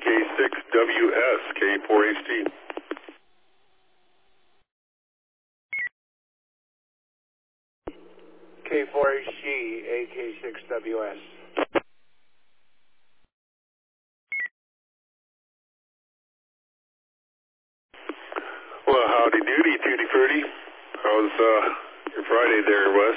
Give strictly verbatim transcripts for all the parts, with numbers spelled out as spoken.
K six W S, K four H T. K four H G, A K six W S. Well, howdy doody, Tutti Frutti. How's uh, your Friday there, Wes?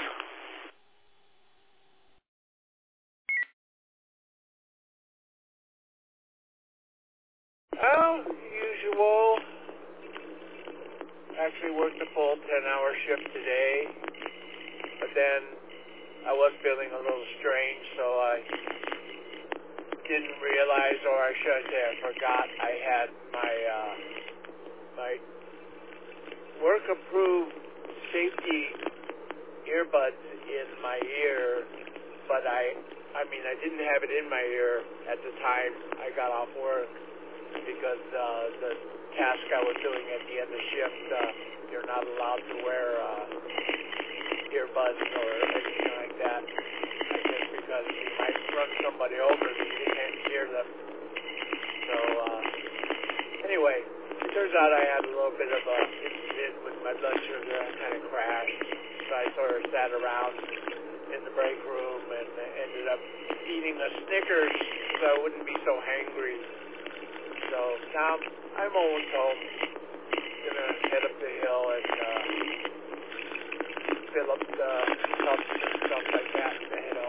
Oh, usual. Actually worked a full ten-hour shift today, but then I was feeling a little strange, so I didn't realize, or I should say I forgot, I had my uh, my work-approved safety earbuds in my ear, but I, I mean, I didn't have it in my ear at the time I got off work because uh, the task I was doing at the end of shift, uh, you're not allowed to wear uh, earbuds or anything like that. I guess because you might run somebody over that you can't hear them. So uh, anyway, it turns out I had a little bit of an incident with my blood sugar. I kind of crashed, so I sort of sat around in the break room and ended up eating a Snickers so I wouldn't be so hangry. So now I'm almost home. Gonna head up the hill and uh, fill up the cups and stuff like that.